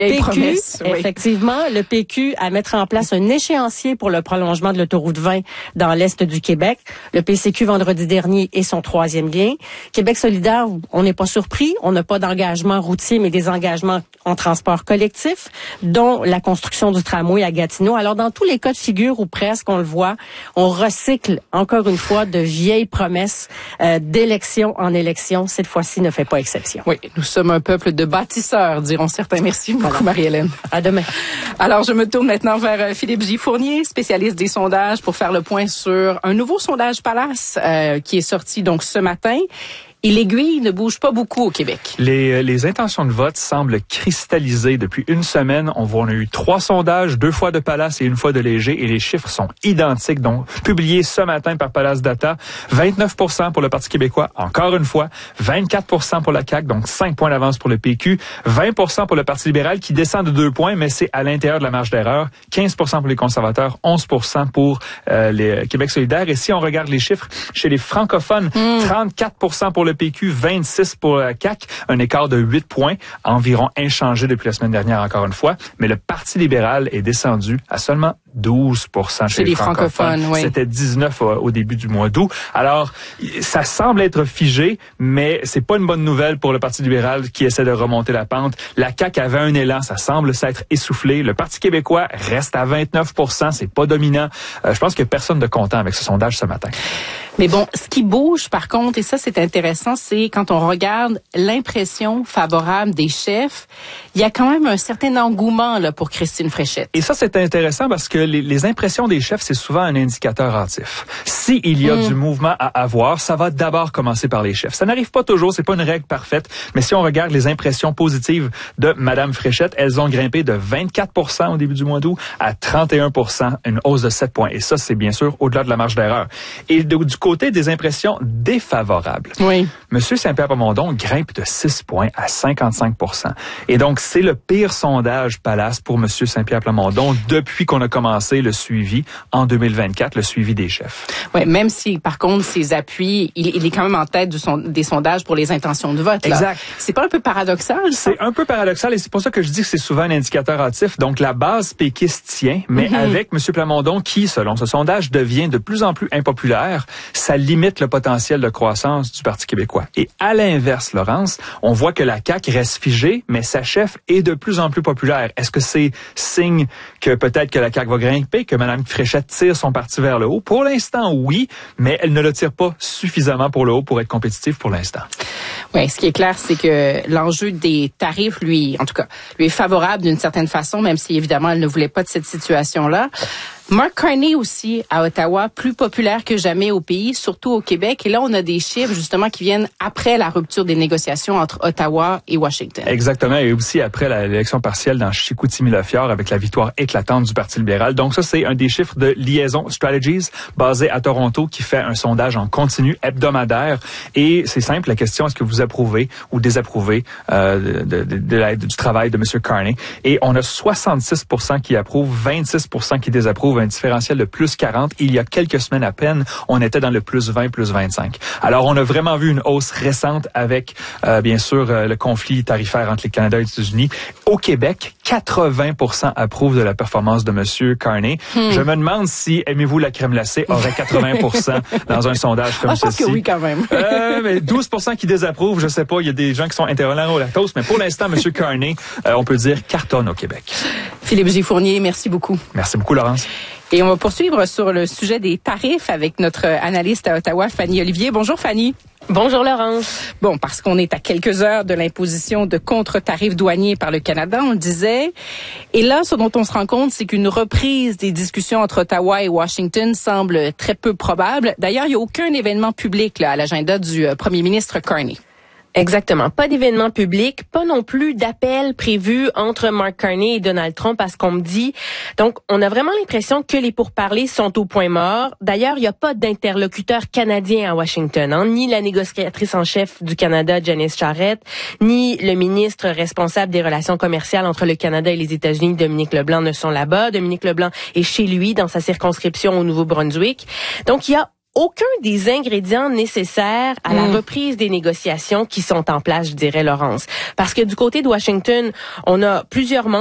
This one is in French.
PQ, oui. effectivement, le PQ à mettre en place un échéancier pour le prolongement de l'autoroute 20 dans l'est du Québec. Le PCQ vendredi dernier est son 3e lien. Québec solidaire, on n'est pas surpris, on n'a pas d'engagement routier, mais des engagements en transport collectif, dont la construction du tramway à Gatineau. Alors, dans tous les cas de figure, ou presque, on le voit, on recycle encore une fois de vieilles promesses d'élection en élection. Cette fois-ci ne fait pas exception. Oui, nous sommes un peuple de bâtisseurs, diront certains. Merci beaucoup. Marie-Hélène. À demain. Alors, je me tourne maintenant vers Philippe J. Fournier, spécialiste des sondages, pour faire le point sur un nouveau sondage Palace qui est sorti donc ce matin. Et l'aiguille ne bouge pas beaucoup au Québec. Les intentions de vote semblent cristallisées depuis une semaine. On a eu 3 sondages, 2 fois de Palace et 1 fois de Léger, et les chiffres sont identiques. Donc, publiés ce matin par Palace Data, 29% pour le Parti québécois, encore une fois, 24% pour la CAQ, donc 5 points d'avance pour le PQ, 20% pour le Parti libéral qui descend de 2 points, mais c'est à l'intérieur de la marge d'erreur, 15% pour les conservateurs, 11% pour les Québec solidaire. Et si on regarde les chiffres chez les francophones, 34% pour le PQ, 26 pour la CAQ, un écart de 8 points, environ inchangé depuis la semaine dernière encore une fois, mais le Parti libéral est descendu à seulement 12% chez les francophones. Oui. C'était 19 au début du mois d'août. Alors, ça semble être figé, mais c'est pas une bonne nouvelle pour le Parti libéral qui essaie de remonter la pente. La CAQ avait un élan, ça semble s'être essoufflé. Le Parti québécois reste à 29%, c'est pas dominant. Je pense que personne n'est content avec ce sondage ce matin. Mais bon, ce qui bouge, par contre, et ça c'est intéressant, c'est quand on regarde l'impression favorable des chefs, il y a quand même un certain engouement là pour Christine Fréchette. Et ça, c'est intéressant parce que les impressions des chefs, c'est souvent un indicateur hâtif. S'il y a du mouvement à avoir, ça va d'abord commencer par les chefs. Ça n'arrive pas toujours, c'est pas une règle parfaite, mais si on regarde les impressions positives de Madame Fréchette, elles ont grimpé de 24% au début du mois d'août à 31%, une hausse de 7 points. Et ça, c'est bien sûr au-delà de la marge d'erreur. Et du côté des impressions défavorables, oui. Monsieur Saint-Pierre Plamondon grimpe de 6 points à 55%. Et donc, c'est le pire sondage Palace pour Monsieur Saint-Pierre Plamondon depuis qu'on a commencé le suivi en 2024, le suivi des chefs. Oui, même si, par contre, ses appuis, il est quand même en tête des sondages pour les intentions de vote. Là. Exact. C'est pas un peu paradoxal, ça? C'est un peu paradoxal et c'est pour ça que je dis que c'est souvent un indicateur hâtif. Donc, la base péquiste tient, mais avec M. Plamondon qui, selon ce sondage, devient de plus en plus impopulaire, ça limite le potentiel de croissance du Parti québécois. Et à l'inverse, Laurence, on voit que la CAQ reste figée, mais sa chef est de plus en plus populaire. Est-ce que c'est signe que peut-être que la CAQ va grimper, que Mme Fréchette tire son parti vers le haut? Pour l'instant, oui, mais elle ne le tire pas suffisamment pour le haut pour être compétitive pour l'instant. Oui, ce qui est clair, c'est que l'enjeu des tarifs, lui est favorable d'une certaine façon, même si évidemment elle ne voulait pas de cette situation-là. Mark Carney aussi, à Ottawa, plus populaire que jamais au pays, surtout au Québec. Et là, on a des chiffres, justement, qui viennent après la rupture des négociations entre Ottawa et Washington. Exactement. Et aussi après l'élection partielle dans Chicoutimi-Le-Fjord avec la victoire éclatante du Parti libéral. Donc ça, c'est un des chiffres de Liaison Strategies, basé à Toronto, qui fait un sondage en continu hebdomadaire. Et c'est simple, la question, est-ce que vous approuvez ou désapprouvez du travail de M. Carney? Et on a 66% qui approuvent, 26% qui désapprouvent, un différentiel de plus 40. Il y a quelques semaines à peine, on était dans le plus 20, plus 25. Alors, on a vraiment vu une hausse récente avec, bien sûr, le conflit tarifaire entre les Canada et les États-Unis. Au Québec, 80% approuvent de la performance de M. Carney. Je me demande si Aimez-vous la crème glacée aurait 80% dans un sondage comme ceci. Je pense que oui, quand même. Mais 12% qui désapprouvent, je sais pas, il y a des gens qui sont intolérants au lactose, mais pour l'instant, M. Carney, on peut dire cartonne au Québec. Philippe J. Fournier, merci beaucoup. Merci beaucoup, Laurence. Et on va poursuivre sur le sujet des tarifs avec notre analyste à Ottawa, Fanny Olivier. Bonjour, Fanny. Bonjour, Laurence. Bon, parce qu'on est à quelques heures de l'imposition de contre-tarifs douaniers par le Canada, on le disait. Et là, ce dont on se rend compte, c'est qu'une reprise des discussions entre Ottawa et Washington semble très peu probable. D'ailleurs, il n'y a aucun événement public là, à l'agenda du premier ministre Carney. Exactement. Pas d'événement public, pas non plus d'appel prévu entre Mark Carney et Donald Trump à ce qu'on me dit. Donc, on a vraiment l'impression que les pourparlers sont au point mort. D'ailleurs, il n'y a pas d'interlocuteur canadien à Washington, hein, ni la négociatrice en chef du Canada, Janice Charest, ni le ministre responsable des relations commerciales entre le Canada et les États-Unis, Dominique Leblanc, ne sont là-bas. Dominique Leblanc est chez lui, dans sa circonscription au Nouveau-Brunswick. Donc, il y a aucun des ingrédients nécessaires à la reprise des négociations qui sont en place, je dirais, Laurence. Parce que du côté de Washington, on a plusieurs membres